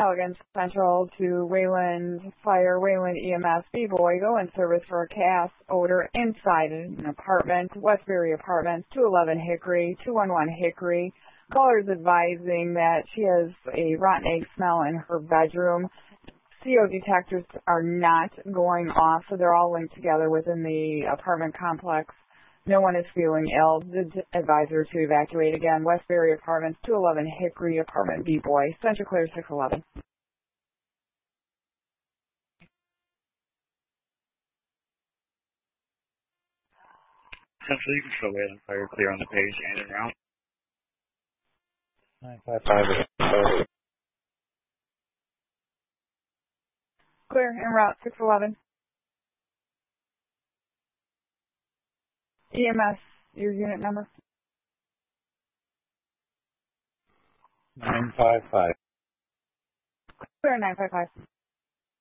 Allegan Central to Wayland Fire, Wayland EMS, B-Boy, go in service for a gas odor inside an apartment, Westbury Apartments, 211 Hickory, 211 Hickory. Caller's advising that she has a rotten egg smell in her bedroom. CO detectors are not going off, so they're all linked together within the apartment complex. No one is feeling ill. The advisor to evacuate again. Westbury Apartments, 211 Hickory, Apartment B-Boy. Central Clear 611. Central, you can show Wayland Fire clear on the page and en route. 955. Clear en route 611. EMS, your unit number? 955. Clear 955.